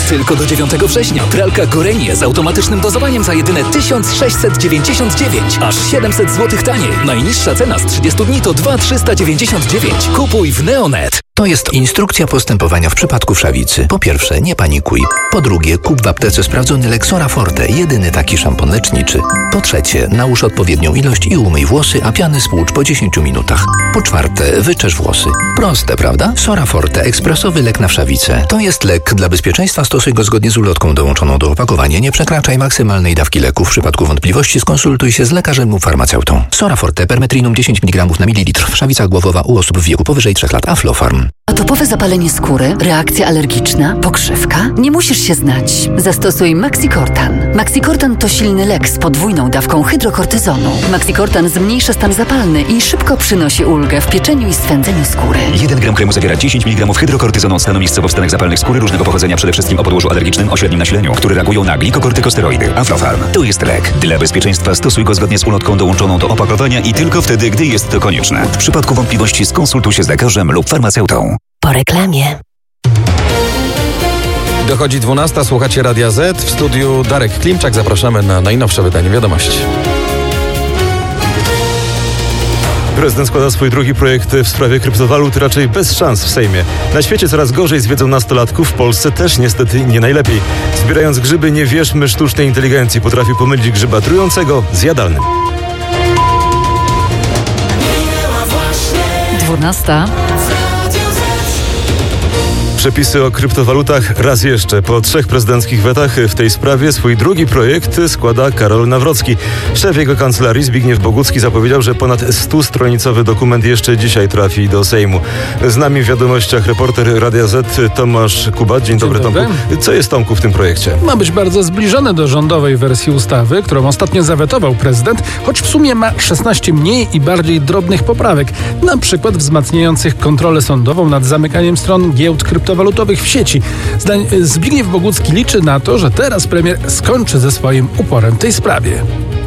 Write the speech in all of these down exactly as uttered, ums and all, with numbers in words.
Tylko do dziewiątego września pralka Gorenie z automatycznym dozowaniem za jedyne tysiąc sześćset dziewięćdziesiąt dziewięć. Aż siedemset złotych taniej. Najniższa cena z trzydziestu dni to dwa tysiące trzysta dziewięćdziesiąt dziewięć. Kupuj w Neonet. To jest instrukcja postępowania w przypadku wszawicy. Po pierwsze, nie panikuj. Po drugie, kup w aptece sprawdzony Lexora Forte, jedyny taki szampon leczniczy. Po trzecie, nałóż odpowiednią ilość i umyj włosy, a piany spłucz po dziesięciu minutach. Po czwarte, wyczesz włosy. Proste, prawda? Sora Forte, ekspresowy lek na wszawicę. To jest lek. Dla bezpieczeństwa stosuj go zgodnie z ulotką dołączoną do opakowania. Nie przekraczaj maksymalnej dawki leku. W przypadku wątpliwości skonsultuj się z lekarzem lub farmaceutą. Sora Forte, permetrinum dziesięć miligramów na mililitr. Wszawica głowowa u osób w wieku powyżej trzech lat. Aflofarm. Atopowe zapalenie skóry, reakcja alergiczna, pokrzywka? Nie musisz się znać. Zastosuj Maxicortan. Maxicortan to silny lek z podwójną dawką hydrokortyzonu. Maxicortan zmniejsza stan zapalny i szybko przynosi ulgę w pieczeniu i swędzeniu skóry. jeden gram kremu zawiera dziesięć miligramów hydrokortyzonu, stanu miejscowo w stanach zapalnych skóry różnego pochodzenia, przede wszystkim o podłożu alergicznym o średnim nasileniu, które reagują na glikokortykosteroidy. Aflofarm. To jest lek. Dla bezpieczeństwa stosuj go zgodnie z ulotką dołączoną do opakowania i tylko wtedy, gdy jest to konieczne. W przypadku wątpliwości skonsultuj się z lekarzem lub farmaceutą. Po reklamie. Dochodzi dwunasta, słuchacie Radia Z. W studiu Darek Klimczak. Zapraszamy na najnowsze wydanie Wiadomości. Prezydent składa swój drugi projekt w sprawie kryptowalut, raczej bez szans w Sejmie. Na świecie coraz gorzej z wiedzą nastolatków, w Polsce też niestety nie najlepiej. Zbierając grzyby, nie wierzmy sztucznej inteligencji. Potrafi pomylić grzyba trującego z jadalnym. dwunasta. Przepisy o kryptowalutach raz jeszcze. Po trzech prezydenckich wetach w tej sprawie swój drugi projekt składa Karol Nawrocki. Szef jego kancelarii Zbigniew Bogucki zapowiedział, że ponad stustronicowy dokument jeszcze dzisiaj trafi do Sejmu. Z nami w Wiadomościach reporter Radia Z Tomasz Kubat. Dzień, Dzień dobry, dobry, Tomku. Co jest, Tomku, w tym projekcie? Ma być bardzo zbliżone do rządowej wersji ustawy, którą ostatnio zawetował prezydent, choć w sumie ma szesnaście mniej i bardziej drobnych poprawek, na przykład wzmacniających kontrolę sądową nad zamykaniem stron giełd kryptowalutowych w sieci. Zdań Zbigniew Bogucki liczy na to, że teraz premier skończy ze swoim uporem w tej sprawie.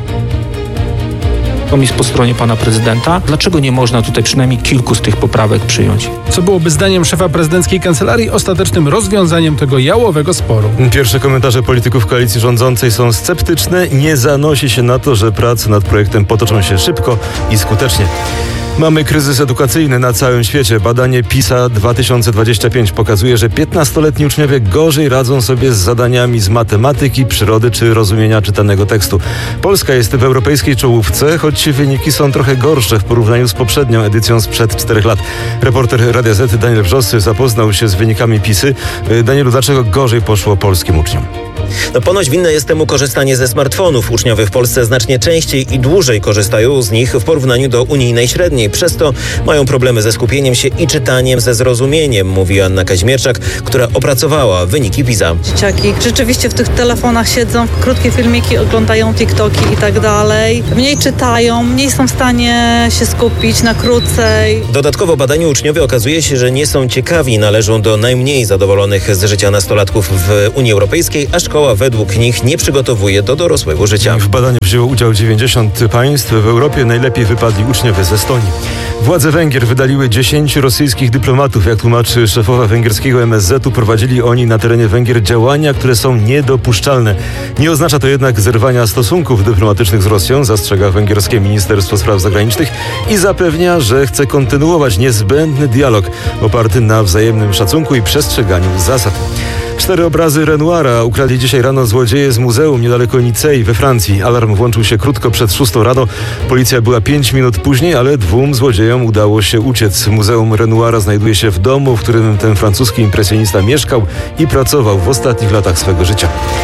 Jest po stronie pana prezydenta. Dlaczego nie można tutaj przynajmniej kilku z tych poprawek przyjąć? Co byłoby zdaniem szefa prezydenckiej kancelarii ostatecznym rozwiązaniem tego jałowego sporu? Pierwsze komentarze polityków koalicji rządzącej są sceptyczne. Nie zanosi się na to, że prace nad projektem potoczą się szybko i skutecznie. Mamy kryzys edukacyjny na całym świecie. Badanie PISA dwa tysiące dwadzieścia pięć pokazuje, że piętnastoletni uczniowie gorzej radzą sobie z zadaniami z matematyki, przyrody czy rozumienia czytanego tekstu. Polska jest w europejskiej czołówce, choć wyniki są trochę gorsze w porównaniu z poprzednią edycją sprzed czterech lat. Reporter Radia Z Daniel Wrzosy zapoznał się z wynikami PISy. Danielu, dlaczego gorzej poszło polskim uczniom? No ponoć winne jest temu korzystanie ze smartfonów. Uczniowie w Polsce znacznie częściej i dłużej korzystają z nich w porównaniu do unijnej średniej. Przez to mają problemy ze skupieniem się i czytaniem ze zrozumieniem, mówi Anna Kaźmierczak, która opracowała wyniki PISA. Dzieciaki rzeczywiście w tych telefonach siedzą, krótkie filmiki oglądają TikToki i tak dalej. Mniej czytają, mniej są w stanie się skupić na krócej. Dodatkowo w badaniu uczniowie okazuje się, że nie są ciekawi, należą do najmniej zadowolonych z życia nastolatków w Unii Europejskiej, a szkoła według nich nie przygotowuje do dorosłego życia. W badaniu wzięło udział dziewięćdziesiąt państw. W Europie najlepiej wypadli uczniowie z Estonii. Władze Węgier wydaliły dziesięciu rosyjskich dyplomatów. Jak tłumaczy szefowa węgierskiego M S Z-u, prowadzili oni na terenie Węgier działania, które są niedopuszczalne. Nie oznacza to jednak zerwania stosunków dyplomatycznych z Rosją, zastrzega węgierskie Ministerstwo Spraw Zagranicznych i zapewnia, że chce kontynuować niezbędny dialog oparty na wzajemnym szacunku i przestrzeganiu zasad. Cztery obrazy Renoira ukradli dzisiaj rano złodzieje z muzeum niedaleko Nicei we Francji. Alarm włączył się krótko przed szóstą rano. Policja była pięć minut później, ale dwóm złodziejom udało się uciec. Muzeum Renoira znajduje się w domu, w którym ten francuski impresjonista mieszkał i pracował w ostatnich latach swego życia.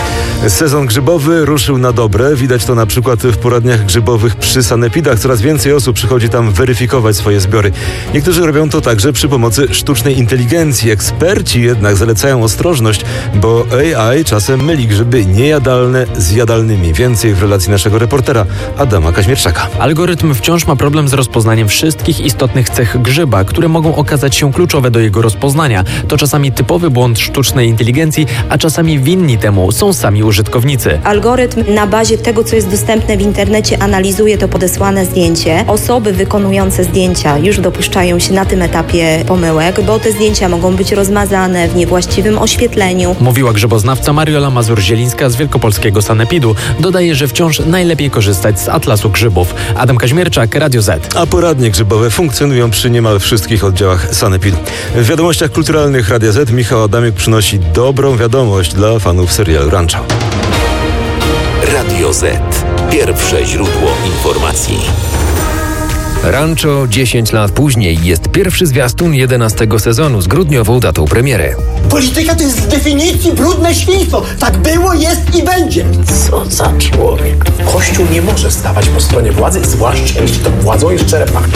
Sezon grzybowy ruszył na dobre. Widać to na przykład w poradniach grzybowych przy sanepidach. Coraz więcej osób przychodzi tam weryfikować swoje zbiory. Niektórzy robią to także przy pomocy sztucznej inteligencji. Eksperci jednak zalecają ostrożność, bo A I czasem myli grzyby niejadalne z jadalnymi. Więcej w relacji naszego reportera Adama Kaźmierczaka. Algorytm wciąż ma problem z rozpoznaniem wszystkich istotnych cech grzyba, które mogą okazać się kluczowe do jego rozpoznania. To czasami typowy błąd sztucznej inteligencji, a czasami winni temu są sami użytkownicy. Algorytm na bazie tego, co jest dostępne w internecie, analizuje to podesłane zdjęcie. Osoby wykonujące zdjęcia już dopuszczają się na tym etapie pomyłek, bo te zdjęcia mogą być rozmazane w niewłaściwym oświetleniu, leczeniu. Mówiła grzyboznawca Mariola Mazur-Zielińska z wielkopolskiego sanepidu. Dodaje, że wciąż najlepiej korzystać z atlasu grzybów. Adam Kaźmierczak, Radio Z. A poradnie grzybowe funkcjonują przy niemal wszystkich oddziałach sanepidu. W wiadomościach kulturalnych Radia Z Michał Adamik przynosi dobrą wiadomość dla fanów serialu Rancho. Radio Z. Pierwsze źródło informacji. Rancho dziesięć lat później jest pierwszy zwiastun jedenastego sezonu z grudniową datą premiery. Polityka to jest z definicji brudne świństwo. Tak było, jest i będzie. Co za człowiek. Kościół nie może stawać po stronie władzy, zwłaszcza jeśli to władzą jest czerepach.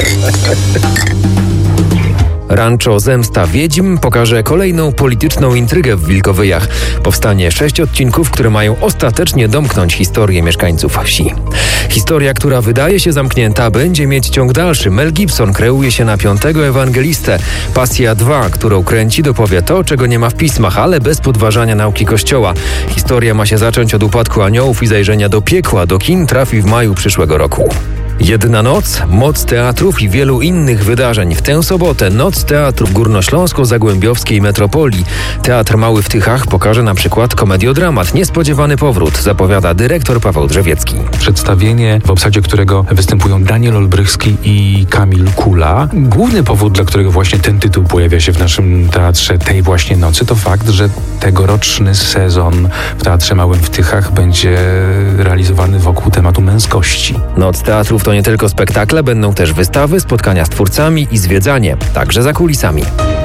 Rancho Zemsta Wiedźm pokaże kolejną polityczną intrygę w Wilkowyjach. Powstanie sześć odcinków, które mają ostatecznie domknąć historię mieszkańców wsi. Historia, która wydaje się zamknięta, będzie mieć ciąg dalszy. Mel Gibson kreuje się na piątego ewangelistę. Pasja dwa, którą kręci, dopowie to, czego nie ma w pismach, ale bez podważania nauki Kościoła. Historia ma się zacząć od upadku aniołów i zajrzenia do piekła. Do kin trafi w maju przyszłego roku. Jedna noc, moc teatrów i wielu innych wydarzeń. W tę sobotę Noc Teatrów Górnośląsko-Zagłębiowskiej Metropolii. Teatr Mały w Tychach pokaże na przykład komediodramat Niespodziewany powrót, zapowiada dyrektor Paweł Drzewiecki. Przedstawienie, w obsadzie którego występują Daniel Olbrychski i Kamil Kula. Główny powód, dla którego właśnie ten tytuł pojawia się w naszym teatrze tej właśnie nocy, to fakt, że tegoroczny sezon w Teatrze Małym w Tychach będzie realizowany wokół tematu męskości. Noc Teatrów to nie tylko spektakle, będą też wystawy, spotkania z twórcami i zwiedzanie, także za kulisami.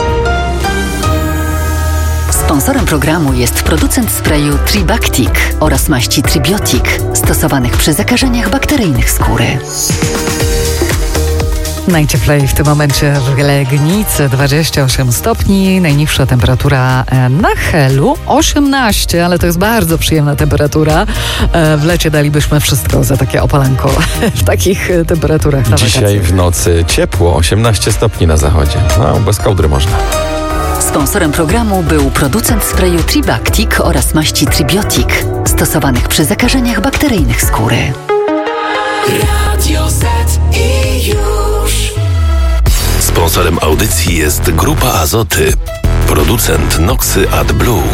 Sponsorem programu jest producent sprayu Tribactic oraz maści Tribiotic, stosowanych przy zakażeniach bakteryjnych skóry. Najcieplej w tym momencie w Legnicy dwadzieścia osiem stopni, najniższa temperatura na Helu osiemnaście, ale to jest bardzo przyjemna temperatura. W lecie dalibyśmy wszystko za takie opalanko w takich temperaturach na Dzisiaj wakacje. w nocy ciepło, osiemnaście stopni na zachodzie. No, bez kołdry można. Sponsorem programu był producent sprayu Tribactic oraz maści Tribiotic, stosowanych przy zakażeniach bakteryjnych skóry. Radio Z i już. Sponsorem audycji jest Grupa Azoty, producent Noxy AdBlue.